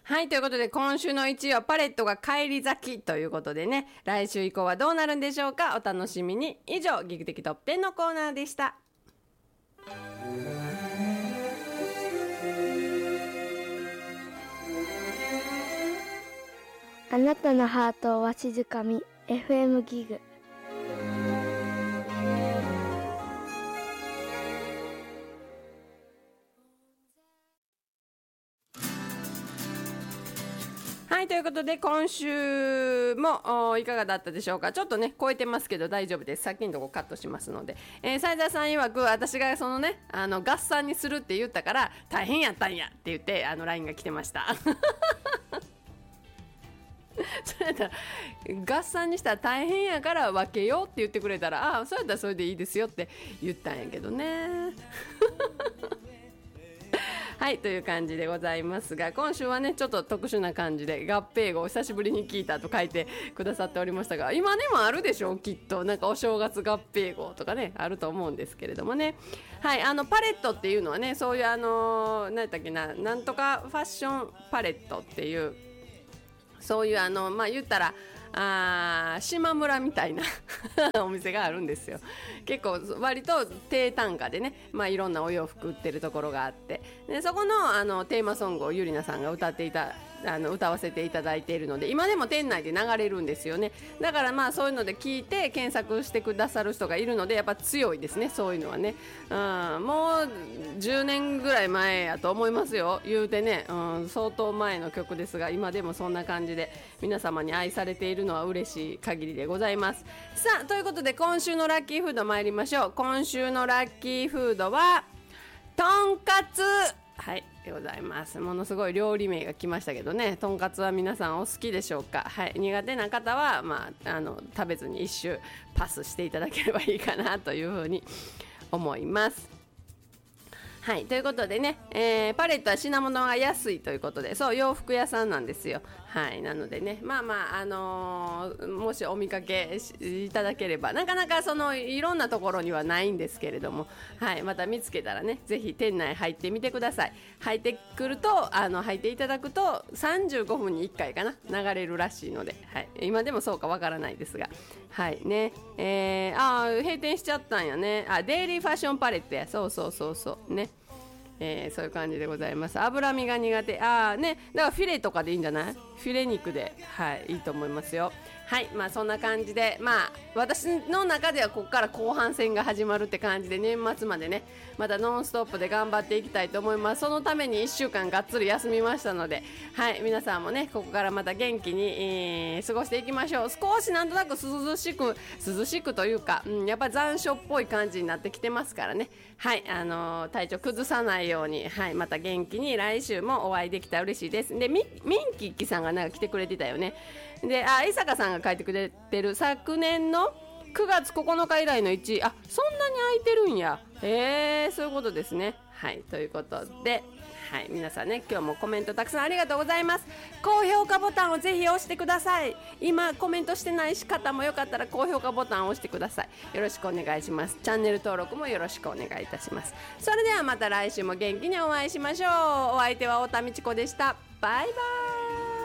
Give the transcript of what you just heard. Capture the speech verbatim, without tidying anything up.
はい、ということで今週のいちいはパレットが返り咲きということでね、来週以降はどうなるんでしょうか。お楽しみに。以上、ギグ的トップテンのコーナーでした。 あなたのハートをわしづかみ エフエム ギグ。 はい、ということで今週もいかがだったでしょうか。ちょっとね超えてますけど大丈夫です。さっきのとこカットしますので、えー、斉田さん曰く私がそのねあの合算にするって言ったから大変やったんやって言ってあの ライン が来てましたそれやったら合算にしたら大変やから分けようって言ってくれたら、ああそうやったらそれでいいですよって言ったんやけどねはいという感じでございますが、今週はねちょっと特殊な感じで合併号久しぶりに聞いたと書いてくださっておりましたが、今でもあるでしょうきっと。なんかお正月合併号とかねあると思うんですけれどもね。はい、あのパレットっていうのはね、そういうあの何だっけな、なんとかファッションパレットっていうそういうあのまあ言ったらあ島村みたいなお店があるんですよ。結構割と低単価でね、まあ、いろんなお洋服売ってるところがあって、でそこのあのテーマソングをゆりなさんが歌っていたあの歌わせていただいているので、今でも店内で流れるんですよね。だからまあそういうので聞いて検索してくださる人がいるのでやっぱ強いですね、そういうのはね。うん、もうじゅうねんぐらい前やと思いますよ言うてね、うん、相当前の曲ですが今でもそんな感じで皆様に愛されているのは嬉しい限りでございます。さあということで今週のラッキーフード参りましょう。今週のラッキーフードはとんかつ、はいでございます。ものすごい料理名が来ましたけどね、とんかつは皆さんお好きでしょうか。はい、苦手な方は、まあ、あの食べずに一周パスしていただければいいかなというふうに思います。はい、ということでね、えー、パレットは品物が安いということで、そう洋服屋さんなんですよ。はい、なのでね、まあまああのー、もしお見かけいただければ、なかなかそのいろんなところにはないんですけれども、はい、また見つけたらね、ぜひ店内入ってみてください。入ってくるとあの入っていただくとさんじゅうごふんにいっかいかな流れるらしいので、はい、今でもそうかわからないですが、はいね、えー、あー閉店しちゃったんやね。あ、デイリーファッションパレットや、そうそうそうそうね。えー、そういう感じでございます。脂身が苦手、あーね、だからフィレとかでいいんじゃない？フィレ肉で、はい、いいと思いますよ。はい、まあそんな感じで、まあ私の中ではここから後半戦が始まるって感じで、年末までねまたノンストップで頑張っていきたいと思います。そのためにいっしゅうかんがっつり休みましたので、はい、皆さんもねここからまた元気に、えー、過ごしていきましょう。少しなんとなく涼しく涼しくというか、うん、やっぱ残暑っぽい感じになってきてますからね。はい、あのー、体調崩さないように、はい、また元気に来週もお会いできたら嬉しいです。で、みミンキッキさんがなんか来てくれてたよね。で、あ、伊坂さんが書いてくれてる昨年のくがつここのか以来のいちい、あ、そんなに空いてるんや。へえ、そういうことですね。はい、ということで、はい、皆さんね今日もコメントたくさんありがとうございます。高評価ボタンをぜひ押してください。今コメントしてない方もよかったら高評価ボタンを押してください。よろしくお願いします。チャンネル登録もよろしくお願いいたします。それではまた来週も元気にお会いしましょう。お相手は太田美智子でした。バイバイ。